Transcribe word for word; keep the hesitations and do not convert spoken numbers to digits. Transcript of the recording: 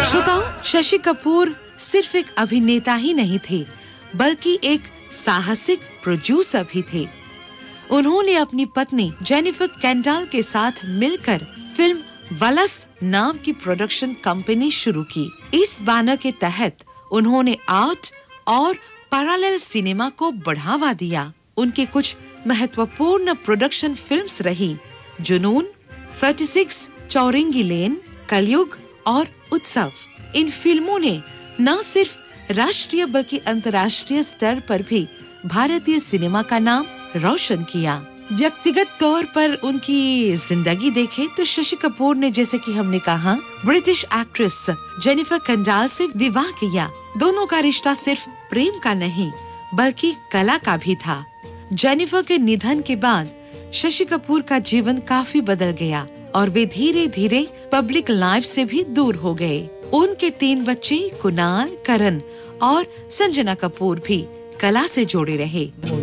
श्रोताओं, शशि कपूर सिर्फ एक अभिनेता ही नहीं थे, बल्कि एक साहसिक प्रोड्यूसर भी थे। उन्होंने अपनी पत्नी जेनिफर केंडाल के साथ मिलकर फिल्म वलस नाम की प्रोडक्शन कंपनी शुरू की। इस बैनर के तहत उन्होंने आर्ट और पैरेलल सिनेमा को बढ़ावा दिया। उनके कुछ महत्वपूर्ण प्रोडक्शन फिल्म्स रही जुनून, छत्तीस, चौरंगी लेन, कलयुग और उत्सव। इन फिल्मों ने न सिर्फ राष्ट्रीय बल्कि अंतर्राष्ट्रीय स्तर पर भी भारतीय सिनेमा का नाम रोशन किया। व्यक्तिगत तौर पर उनकी जिंदगी देखें तो शशि कपूर ने, जैसे कि हमने कहा, ब्रिटिश एक्ट्रेस जेनिफर केंडाल से विवाह किया। दोनों का रिश्ता सिर्फ प्रेम का नहीं बल्कि कला का भी था। जेनिफर के निधन के बाद शशि कपूर का जीवन काफी बदल गया और वे धीरे धीरे पब्लिक लाइफ से भी दूर हो गए। उनके तीन बच्चे कुणाल, करण और संजना कपूर भी कला से जोड़े रहे।